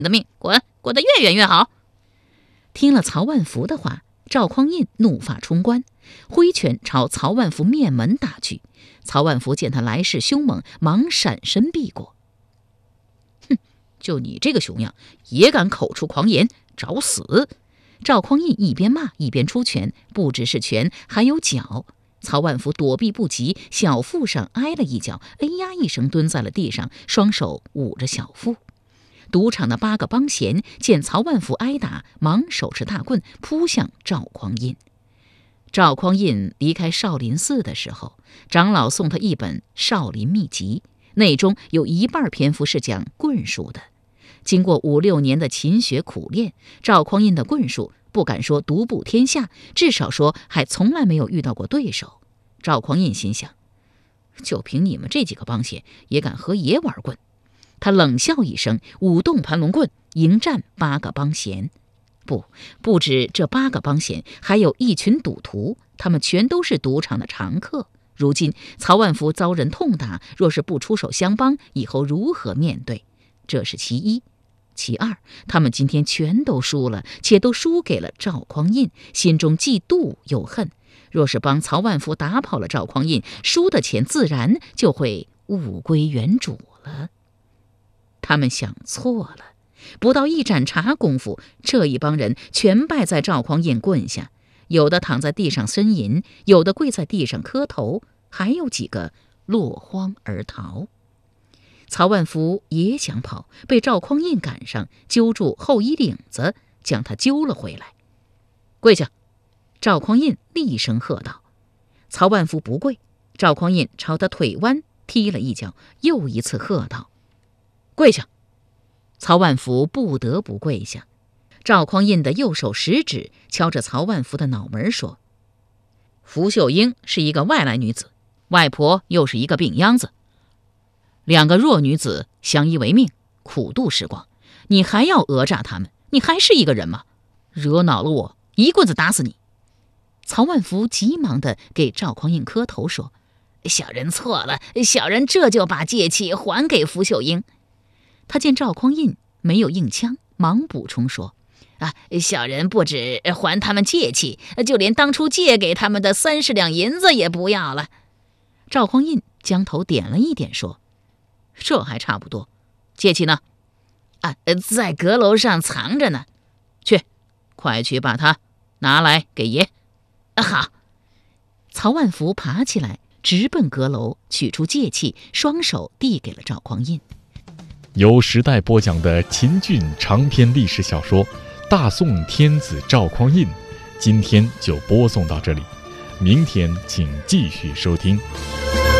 的命，滚得越远越好。 听了曹万福的话，赵匡胤怒发冲冠，挥拳朝曹万福面门打去。曹万福见他来势凶猛，忙闪身避过。 哼，就你这个熊样，也敢口出狂言，找死！ 赵匡胤一边骂一边出拳，不只是拳，还有脚。曹万福躲避不及，小腹上挨了一脚，哎呀一声蹲在了地上，双手捂着小腹。赌场的8个帮闲见曹万福挨打，忙手持大棍扑向赵匡胤。赵匡胤离开少林寺的时候，长老送他一本《少林秘籍》，内中有一半篇幅是讲棍术的。经过5、6年的勤学苦练，赵匡胤的棍术不敢说独步天下，至少说还从来没有遇到过对手。赵匡胤心想，就凭你们这几个帮闲，也敢和爷玩棍？他冷笑一声，舞动盘龙棍迎战8个帮闲。不止这8个帮闲，还有一群赌徒，他们全都是赌场的常客。如今曹万福遭人痛打，若是不出手相帮，以后如何面对？这是其一。其二，他们今天全都输了，且都输给了赵匡胤，心中既妒又恨。若是帮曹万福打跑了赵匡胤，输的钱自然就会物归原主了。他们想错了，不到一盏茶功夫，这一帮人全败在赵匡胤棍下，有的躺在地上呻吟，有的跪在地上磕头，还有几个落荒而逃。曹万福也想跑，被赵匡胤赶上，揪住后衣领子，将他揪了回来。跪下！赵匡胤厉声喝道。曹万福不跪，赵匡胤朝他腿弯踢了一脚，又一次喝道：跪下！曹万福不得不跪下。赵匡胤的右手食指敲着曹万福的脑门说：福秀英是一个外来女子，外婆又是一个病秧子，2个弱女子相依为命，苦度时光，你还要讹诈他们？你还是一个人吗？惹恼了我，一棍子打死你！曹万福急忙地给赵匡胤磕头说：小人错了，小人这就把戒器还给福秀英。他见赵匡胤没有应枪，忙补充说：小人不止还他们戒器，就连当初借给他们的30两银子也不要了。赵匡胤将头点了一点说：这还差不多，戒器呢？在阁楼上藏着呢。去，快去把它拿来给爷。好。曹万福爬起来，直奔阁楼，取出戒器，双手递给了赵匡胤。 由时代播讲的秦俊长篇历史小说《大宋天子赵匡胤》，今天就播送到这里，明天请继续收听。